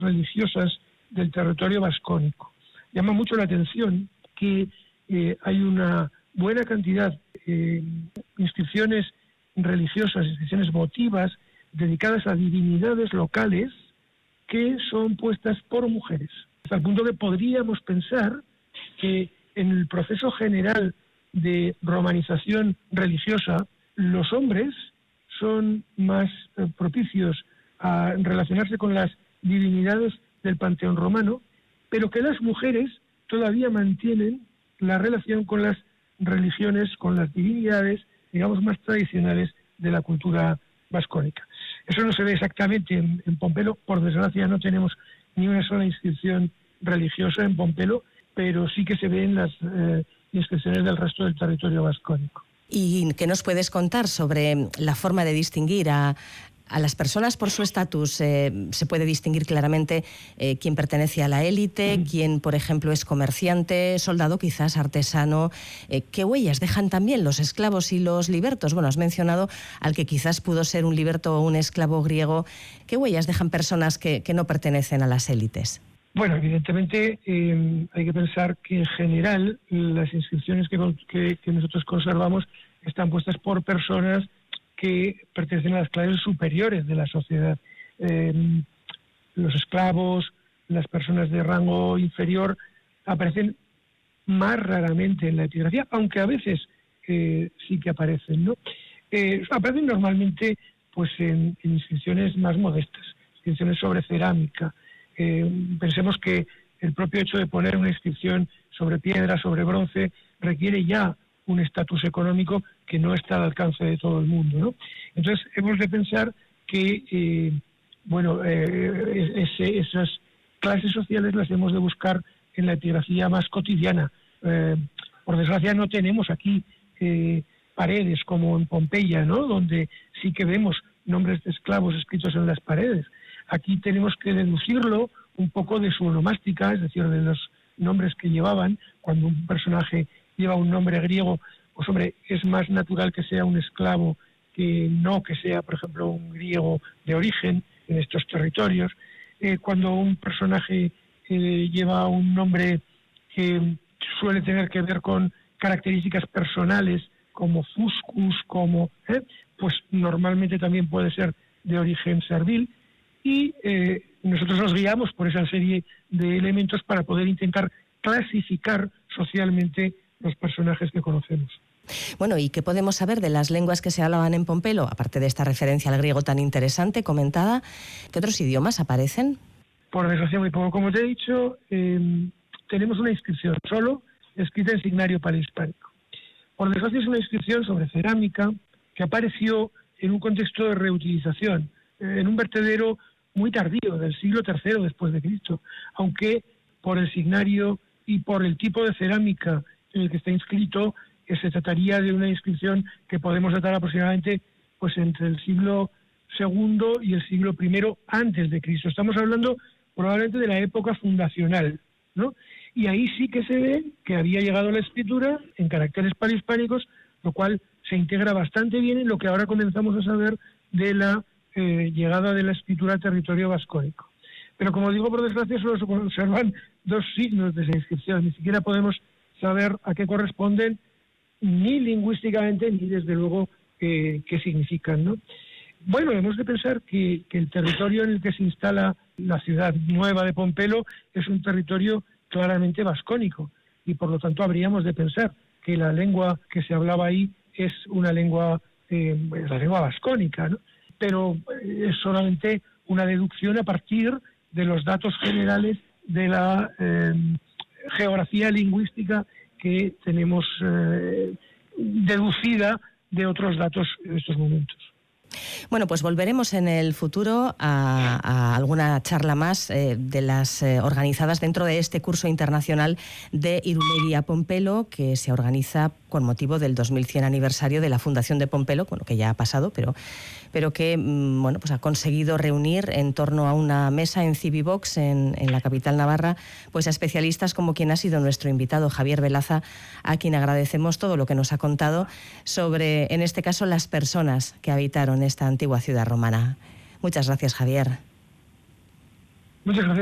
religiosas del territorio vascónico. Llama mucho la atención que hay una buena cantidad de inscripciones religiosas, inscripciones votivas, dedicadas a divinidades locales que son puestas por mujeres. Hasta el punto que podríamos pensar que en el proceso general de romanización religiosa, los hombres son más propicios a relacionarse con las divinidades del panteón romano, pero que las mujeres todavía mantienen la relación con las religiones, con las divinidades, digamos, más tradicionales de la cultura vascónica. Eso no se ve exactamente en Pompelo. Por desgracia no tenemos ni una sola inscripción religiosa en Pompelo, pero sí que se ve en las inscripciones del resto del territorio vascónico. ¿Y qué nos puedes contar sobre la forma de distinguir a las personas por su estatus? Se puede distinguir claramente quién pertenece a la élite, quién, por ejemplo, es comerciante, soldado, quizás artesano. ¿Qué huellas dejan también los esclavos y los libertos? Bueno, has mencionado al que quizás pudo ser un liberto o un esclavo griego. ¿Qué huellas dejan personas que no pertenecen a las élites? Bueno, evidentemente hay que pensar que en general las inscripciones que nosotros conservamos están puestas por personas que pertenecen a las clases superiores de la sociedad. Los esclavos, las personas de rango inferior aparecen más raramente en la epigrafía, aunque a veces sí que aparecen, ¿no? Aparecen normalmente pues en inscripciones más modestas, inscripciones sobre cerámica. Pensemos que el propio hecho de poner una inscripción sobre piedra, sobre bronce, requiere ya un estatus económico que no está al alcance de todo el mundo, ¿no? Entonces hemos de pensar que esas clases sociales las hemos de buscar en la epigrafía más cotidiana. Por desgracia no tenemos aquí paredes como en Pompeya, ¿no?, donde sí que vemos nombres de esclavos escritos en las paredes. Aquí tenemos que deducirlo un poco de su onomástica, es decir, de los nombres que llevaban. Cuando un personaje lleva un nombre griego, pues hombre, es más natural que sea un esclavo que no que sea, por ejemplo, un griego de origen en estos territorios. Cuando un personaje lleva un nombre que suele tener que ver con características personales, como Fuscus, pues normalmente también puede ser de origen servil. Y nosotros nos guiamos por esa serie de elementos para poder intentar clasificar socialmente los personajes que conocemos. Bueno, ¿y qué podemos saber de las lenguas que se hablaban en Pompelo? Aparte de esta referencia al griego tan interesante, comentada, ¿qué otros idiomas aparecen? Por desgracia muy poco. Como te he dicho, tenemos una inscripción solo escrita en signario prehispánico. Por desgracia es una inscripción sobre cerámica que apareció en un contexto de reutilización, en un vertedero muy tardío, del siglo III después de Cristo, aunque por el signario y por el tipo de cerámica en el que está inscrito, se trataría de una inscripción que podemos datar aproximadamente pues entre el siglo II y el siglo I antes de Cristo. Estamos hablando probablemente de la época fundacional, ¿no? Y ahí sí que se ve que había llegado la escritura en caracteres prehispánicos, lo cual se integra bastante bien en lo que ahora comenzamos a saber de la llegada de la escritura al territorio vascónico. Pero como digo, por desgracia solo se conservan 2 signos de esa inscripción, ni siquiera podemos saber a qué corresponden, ni lingüísticamente, ni desde luego qué significan, ¿no? Bueno, hemos de pensar que el territorio en el que se instala la ciudad nueva de Pompelo es un territorio claramente vascónico, y por lo tanto habríamos de pensar que la lengua que se hablaba ahí es una lengua, la lengua vascónica, ¿no? Pero es solamente una deducción a partir de los datos generales de la geografía lingüística que tenemos deducida de otros datos en estos momentos. Bueno, pues volveremos en el futuro a alguna charla más de las organizadas dentro de este curso internacional de Irulegia Pompelo, que se organiza con motivo del 2100 aniversario de la fundación de Pompelo, bueno, que ya ha pasado, pero que bueno, pues ha conseguido reunir en torno a una mesa en Civivox, en la capital navarra, pues a especialistas como quien ha sido nuestro invitado, Javier Velaza, a quien agradecemos todo lo que nos ha contado sobre, en este caso, las personas que habitaron esta antigua ciudad romana. Muchas gracias, Javier. Muchas gracias.